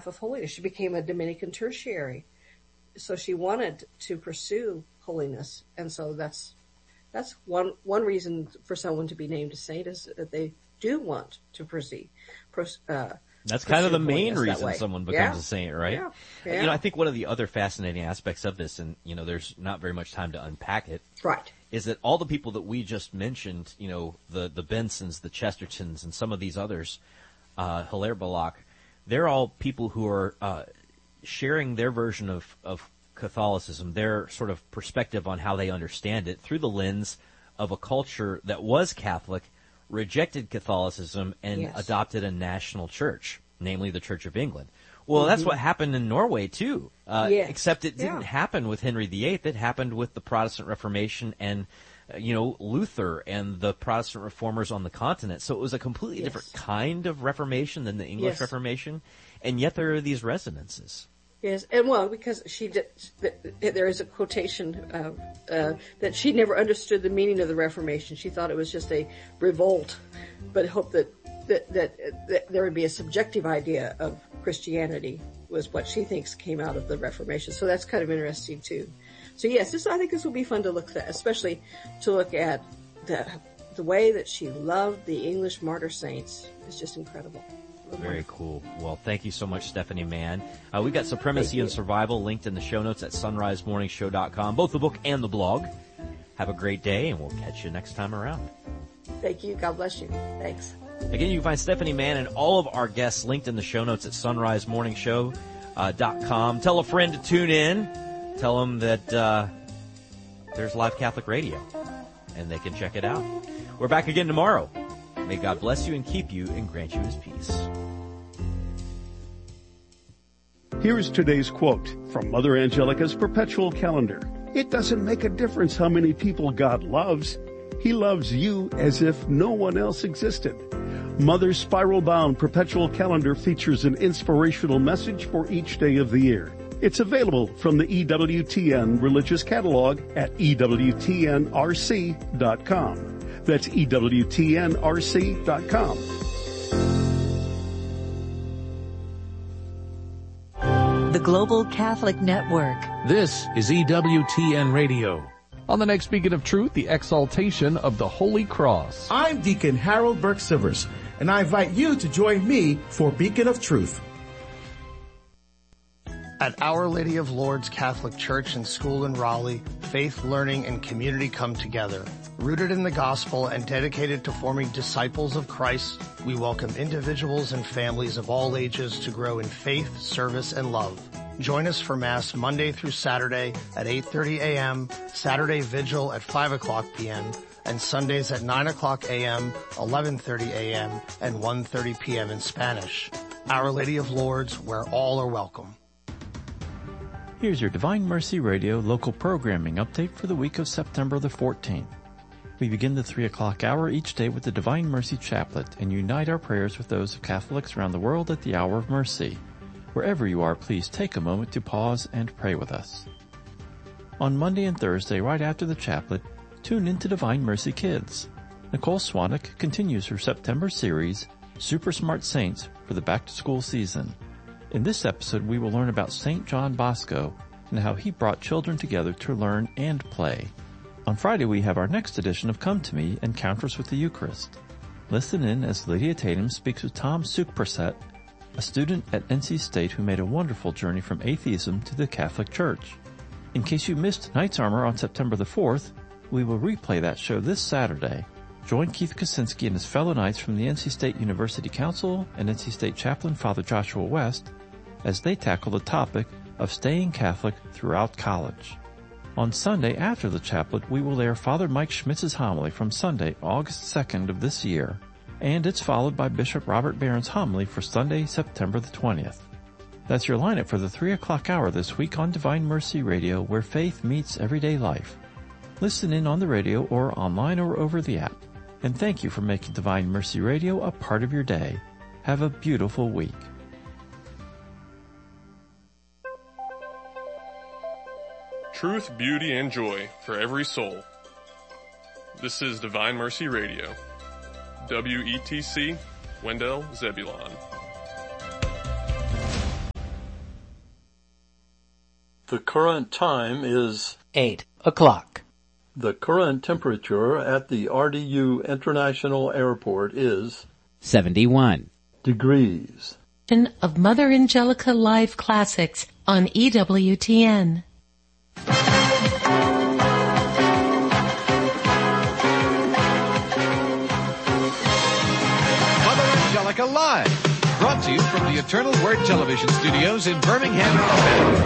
path of holiness. She became a Dominican tertiary. So she wanted to pursue holiness. And so that's one reason for someone to be named a saint, is that they do want to proceed. That's kind of the main reason someone becomes a saint, right? Yeah. I think one of the other fascinating aspects of this, and, there's not very much time to unpack it. Right. Is that all the people that we just mentioned, the Bensons, the Chestertons, and some of these others, Hilaire Belloc, they're all people who are sharing their version of Catholicism, their sort of perspective on how they understand it through the lens of a culture that was Catholic, rejected Catholicism, and adopted a national church, namely the Church of England. Well, that's what happened in Norway, too, except it didn't happen with Henry VIII. It happened with the Protestant Reformation and, Luther and the Protestant reformers on the continent. So it was a completely different kind of Reformation than the English Reformation, and yet there are these resonances. Yes, and because there is a quotation that she never understood the meaning of the Reformation. She thought it was just a revolt, but hoped that there would be a subjective idea of Christianity was what she thinks came out of the Reformation. So that's kind of interesting too. So yes, I think this will be fun to look at, especially to look at the way that she loved the English martyr saints. It's just incredible. Very cool. Well, thank you so much, Stephanie Mann. We've got Supremacy and Survival linked in the show notes at sunrisemorningshow.com, both the book and the blog. Have a great day, and we'll catch you next time around. Thank you. God bless you. Thanks. Again, you can find Stephanie Mann and all of our guests linked in the show notes at sunrisemorningshow.com. Tell a friend to tune in. Tell them that there's Live Catholic Radio, and they can check it out. We're back again tomorrow. May God bless you and keep you and grant you his peace. Here is today's quote from Mother Angelica's Perpetual Calendar. It doesn't make a difference how many people God loves. He loves you as if no one else existed. Mother's spiral-bound Perpetual Calendar features an inspirational message for each day of the year. It's available from the EWTN Religious Catalog at EWTNRC.com. That's EWTNRC.com. The Global Catholic Network. This is EWTN Radio. On the next Beacon of Truth, the exaltation of the Holy Cross. I'm Deacon Harold Burke-Sivers, and I invite you to join me for Beacon of Truth. At Our Lady of Lourdes Catholic Church and School in Raleigh, faith, learning, and community come together. Rooted in the gospel and dedicated to forming disciples of Christ, we welcome individuals and families of all ages to grow in faith, service, and love. Join us for Mass Monday through Saturday at 8:30 a.m., Saturday Vigil at 5 o'clock p.m., and Sundays at 9 o'clock a.m., 11:30 a.m., and 1:30 p.m. in Spanish. Our Lady of Lourdes, where all are welcome. Here's your Divine Mercy Radio local programming update for the week of September the 14th. We begin the 3 o'clock hour each day with the Divine Mercy Chaplet and unite our prayers with those of Catholics around the world at the Hour of Mercy. Wherever you are, please take a moment to pause and pray with us. On Monday and Thursday, right after the chaplet, tune in to Divine Mercy Kids. Nicole Swanek continues her September series, Super Smart Saints, for the back-to-school season. In this episode, we will learn about St. John Bosco and how he brought children together to learn and play. On Friday, we have our next edition of Come to Me, Encounters with the Eucharist. Listen in as Lydia Tatum speaks with Tom Sukperset, a student at NC State who made a wonderful journey from atheism to the Catholic Church. In case you missed Knight's Armor on September the 4th, we will replay that show this Saturday. Join Keith Kaczynski and his fellow Knights from the NC State University Council and NC State Chaplain Father Joshua West as they tackle the topic of staying Catholic throughout college. On Sunday after the chaplet, we will air Father Mike Schmitz's homily from Sunday, August 2nd of this year, and it's followed by Bishop Robert Barron's homily for Sunday, September the 20th. That's your lineup for the 3 o'clock hour this week on Divine Mercy Radio, where faith meets everyday life. Listen in on the radio or online or over the app. And thank you for making Divine Mercy Radio a part of your day. Have a beautiful week. Truth, beauty, and joy for every soul. This is Divine Mercy Radio. WETC, Wendell, Zebulon. The current time is 8 o'clock. The current temperature at the RDU International Airport is 71 degrees. Of Mother Angelica Live Classics on EWTN. Mother Angelica Live, brought to you from the Eternal Word Television Studios in Birmingham, Alabama.